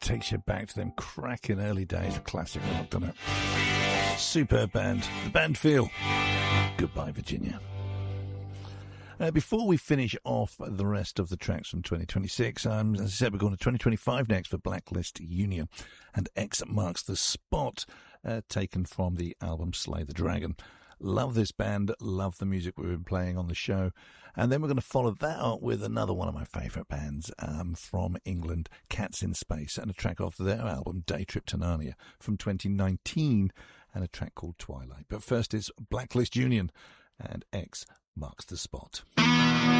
takes you back to them cracking early days of classic rock, doesn't it? Superb band. The band Feel. Goodbye, Virginia. Before we finish off the rest of the tracks from 2026, as I said, we're going to 2025 next for Blacklist Union. And X marks the spot, taken from the album Slay the Dragon. Love this band, love the music we've been playing on the show. And then we're going to follow that up with another one of my favourite bands from England, Cats in Space, and a track off their album Day Trip to Narnia from 2019, and a track called Twilight. But first is Blacklist Union, and X marks the spot.